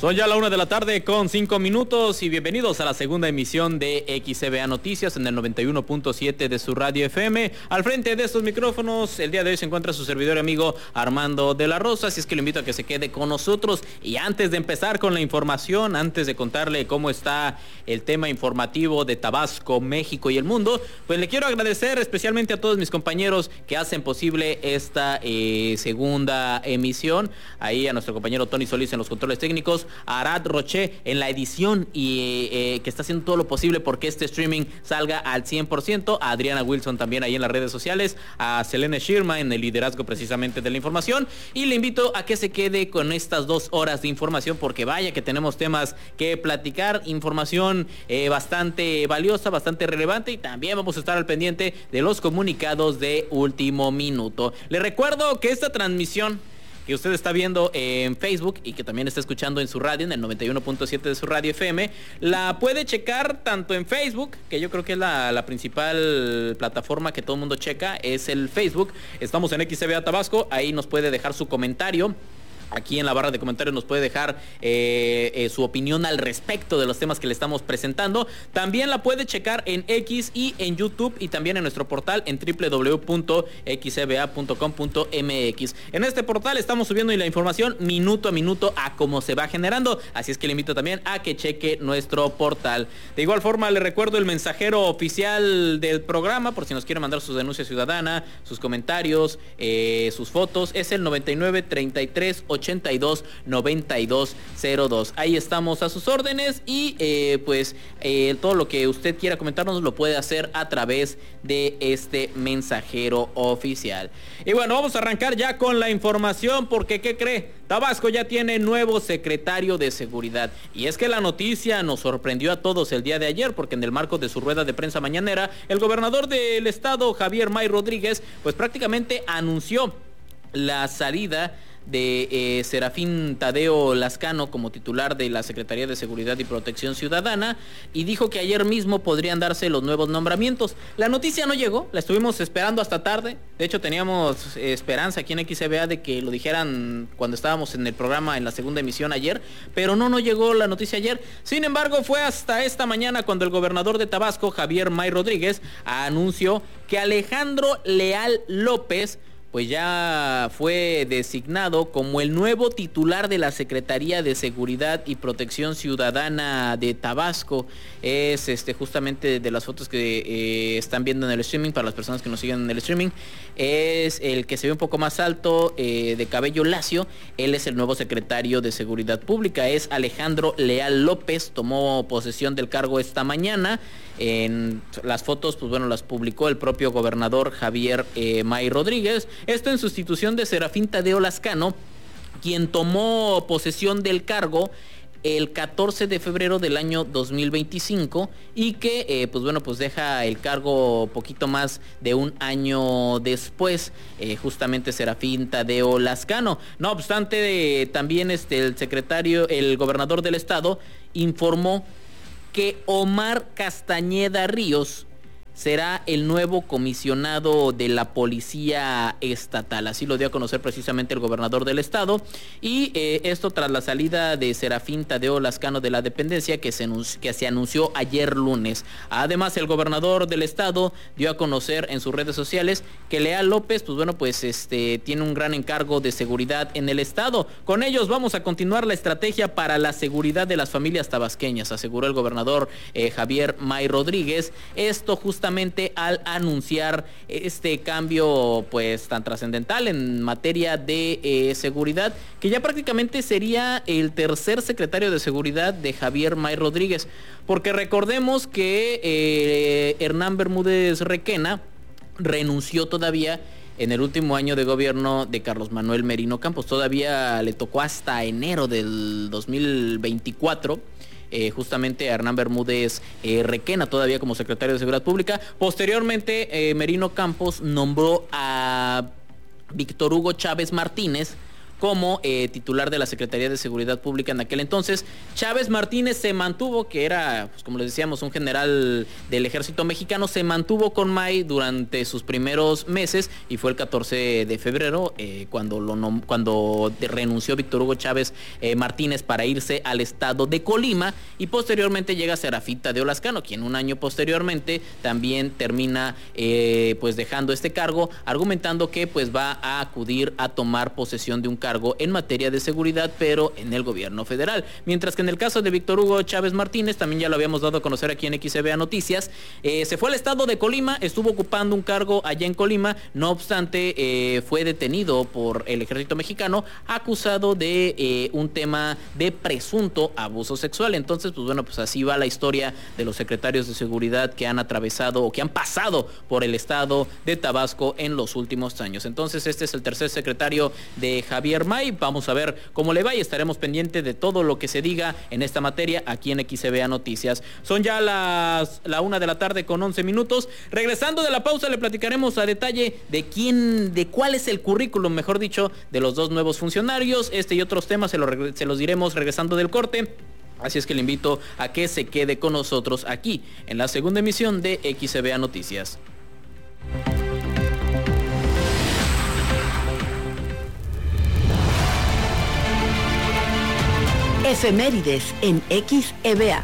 Son ya la 1:05 y bienvenidos a la segunda emisión de XCBA Noticias en el 91.7 de su radio FM. Al frente de estos micrófonos, el día de hoy se encuentra su servidor y amigo Armando de la Rosa, así es que lo invito a que se quede con nosotros. Y antes de empezar con la información, antes de contarle cómo está el tema informativo de Tabasco, México y el mundo, pues le quiero agradecer especialmente a todos mis compañeros que hacen posible esta segunda emisión. Ahí a nuestro compañero Tony Solís en los controles técnicos, a Arad Roché en la edición y que está haciendo todo lo posible porque este streaming salga al 100%, a Adriana Wilson también ahí en las redes sociales, a Selene Shirma en el liderazgo precisamente de la información, y le invito a que se quede con estas 2 horas de información porque vaya que tenemos temas que platicar, información bastante valiosa, bastante relevante, y también vamos a estar al pendiente de los comunicados de último minuto. Le recuerdo que esta transmisión que usted está viendo en Facebook y que también está escuchando en su radio, en el 91.7 de su radio FM, la puede checar tanto en Facebook, que yo creo que es la principal plataforma que todo el mundo checa, es el Facebook. Estamos en XCBA Tabasco, ahí nos puede dejar su comentario. Aquí en la barra de comentarios nos puede dejar su opinión al respecto de los temas que le estamos presentando. También la puede checar en X y en YouTube, y también en nuestro portal en www.xcba.com.mx. En este portal estamos subiendo la información minuto a minuto a cómo se va generando, así es que le invito también a que cheque nuestro portal. De igual forma le recuerdo el mensajero oficial del programa, por si nos quiere mandar su denuncia ciudadana, sus comentarios, sus fotos, es el 9933829202. Ahí estamos a sus órdenes, y todo lo que usted quiera comentarnos lo puede hacer a través de este mensajero oficial. Y bueno, vamos a arrancar ya con la información porque ¿qué cree? Tabasco ya tiene nuevo secretario de seguridad, y es que la noticia nos sorprendió a todos el día de ayer porque en el marco de su rueda de prensa mañanera, el gobernador del estado, Javier May Rodríguez, pues prácticamente anunció la salida de Serafín Tadeo Lascano como titular de la Secretaría de Seguridad y Protección Ciudadana, y dijo que ayer mismo podrían darse los nuevos nombramientos. La noticia no llegó, la estuvimos esperando hasta tarde. De hecho teníamos esperanza aquí en XCBA de que lo dijeran cuando estábamos en el programa en la segunda emisión ayer, pero no llegó la noticia ayer. Sin embargo, fue hasta esta mañana cuando el gobernador de Tabasco, Javier May Rodríguez, anunció que Alejandro Leal López pues ya fue designado como el nuevo titular de la Secretaría de Seguridad y Protección Ciudadana de Tabasco. Es justamente de las fotos que están viendo en el streaming, para las personas que nos siguen en el streaming, es el que se ve un poco más alto, de cabello lacio. Él es el nuevo secretario de Seguridad Pública, es Alejandro Leal López, tomó posesión del cargo esta mañana. En las fotos, pues bueno, las publicó el propio gobernador Javier May Rodríguez. Esto en sustitución de Serafín Tadeo Lascano, quien tomó posesión del cargo el 14 de febrero del año 2025 y que pues deja el cargo poquito más de un año después, justamente Serafín Tadeo Lascano. No obstante, también el gobernador del estado informó que Omar Castañeda Ríos será el nuevo comisionado de la Policía Estatal. Así lo dio a conocer precisamente el gobernador del estado, y esto tras la salida de Serafín Tadeo Lascano de la dependencia que se anunció ayer lunes. Además, el gobernador del estado dio a conocer en sus redes sociales que Leal López tiene un gran encargo de seguridad en el estado. Con ellos vamos a continuar la estrategia para la seguridad de las familias tabasqueñas, aseguró el gobernador Javier May Rodríguez. Esto justamente al anunciar este cambio pues tan trascendental en materia de seguridad, que ya prácticamente sería el tercer secretario de seguridad de Javier May Rodríguez, porque recordemos que Hernán Bermúdez Requena renunció todavía en el último año de gobierno de Carlos Manuel Merino Campos. Todavía le tocó hasta enero del 2024 justamente a Hernán Bermúdez Requena, todavía como secretario de Seguridad Pública. Posteriormente, Merino Campos nombró a Víctor Hugo Chávez Martínez como titular de la Secretaría de Seguridad Pública en aquel entonces. Chávez Martínez se mantuvo, que era, pues, como les decíamos, un general del ejército mexicano, se mantuvo con May durante sus primeros meses y fue el 14 de febrero cuando renunció Víctor Hugo Chávez Martínez para irse al estado de Colima, y posteriormente llega Serafita de Olascano, quien un año posteriormente también termina pues dejando este cargo, argumentando que pues va a acudir a tomar posesión de un cargo en materia de seguridad, pero en el gobierno federal. Mientras que en el caso de Víctor Hugo Chávez Martínez, también ya lo habíamos dado a conocer aquí en XCBA Noticias, se fue al estado de Colima, estuvo ocupando un cargo allá en Colima, no obstante fue detenido por el ejército mexicano acusado de un tema de presunto abuso sexual. Entonces, pues bueno, pues así va la historia de los secretarios de seguridad que han atravesado o que han pasado por el estado de Tabasco en los últimos años. Entonces, este es el tercer secretario de Javier May. Vamos a ver cómo le va y estaremos pendientes de todo lo que se diga en esta materia aquí en XCBA Noticias. Son ya la 1:11 p.m. Regresando de la pausa, le platicaremos a detalle de cuál es el currículum, mejor dicho, de los dos nuevos funcionarios. Este y otros temas se los diremos regresando del corte. Así es que le invito a que se quede con nosotros aquí en la segunda emisión de XCBA Noticias. Efemérides en XEBA.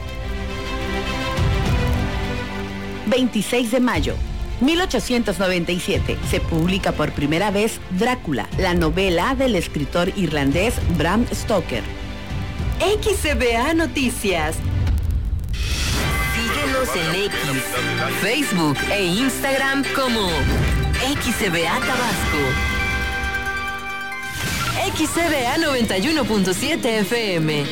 26 de mayo, 1897, se publica por primera vez Drácula, la novela del escritor irlandés Bram Stoker. XCBA Noticias. Síguenos en X, Facebook e Instagram como XCBA Tabasco. XCBA 91.7 FM.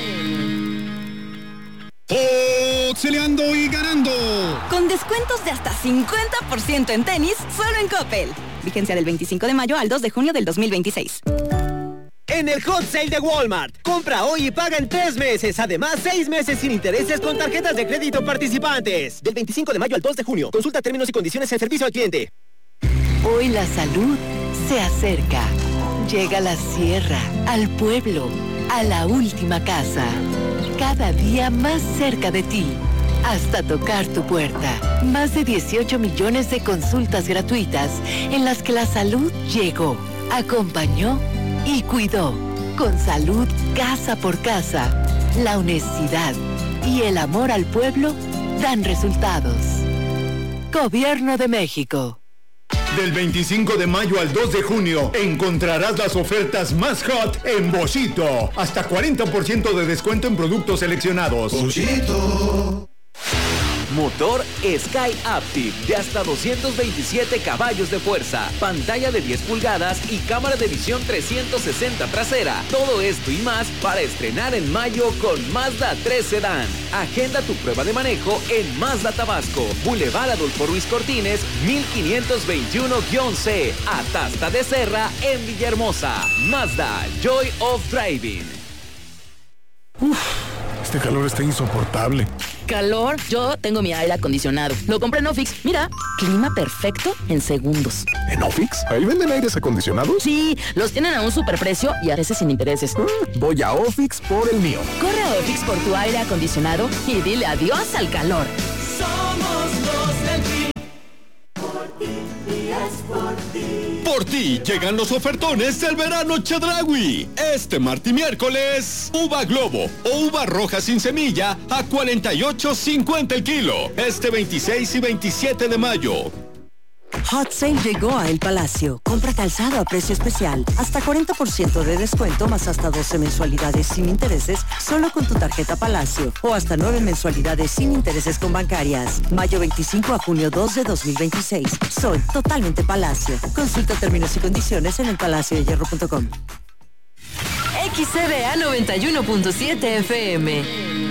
Toxeleando y ganando. Con descuentos de hasta 50% en tenis, solo en Coppel. Vigencia del 25 de mayo al 2 de junio del 2026. En el Hot Sale de Walmart, compra hoy y paga en 3 meses. Además, 6 meses sin intereses con tarjetas de crédito participantes. Del 25 de mayo al 2 de junio. Consulta términos y condiciones en servicio al cliente. Hoy la salud se acerca. Llega a la sierra, al pueblo, a la última casa. Cada día más cerca de ti, hasta tocar tu puerta. Más de 18 millones de consultas gratuitas en las que la salud llegó, acompañó y cuidó. Con salud casa por casa, la honestidad y el amor al pueblo dan resultados. Gobierno de México. Del 25 de mayo al 2 de junio encontrarás las ofertas más hot en Boschito. Hasta 40% de descuento en productos seleccionados. Boschito. Motor Sky Active de hasta 227 caballos de fuerza, pantalla de 10 pulgadas y cámara de visión 360 trasera. Todo esto y más para estrenar en mayo con Mazda 3 Sedán. Agenda tu prueba de manejo en Mazda Tabasco, Boulevard Adolfo Ruiz Cortines, 1521-C, Atasta de Serra en Villahermosa. Mazda, Joy of Driving. Este calor está insoportable. ¿Calor? Yo tengo mi aire acondicionado. Lo compré en Ofix. Mira, clima perfecto en segundos. ¿En Ofix? ¿Ahí venden aires acondicionados? Sí, los tienen a un superprecio y a veces sin intereses. Voy a Ofix por el mío. Corre a Ofix por tu aire acondicionado y dile adiós al calor. Somos los del clima. Por ti, días por ti. Por ti llegan los ofertones del verano Chedraui. Este martes y miércoles, uva globo o uva roja sin semilla a $48.50 el kilo. Este 26 y 27 de mayo. Hot Sale llegó a El Palacio. Compra calzado a precio especial. Hasta 40% de descuento más hasta 12 mensualidades sin intereses solo con tu tarjeta Palacio. O hasta 9 mensualidades sin intereses con bancarias. Mayo 25 a junio 2 de 2026. Soy totalmente Palacio. Consulta términos y condiciones en elpalaciodehierro.com. XCBA 91.7 FM.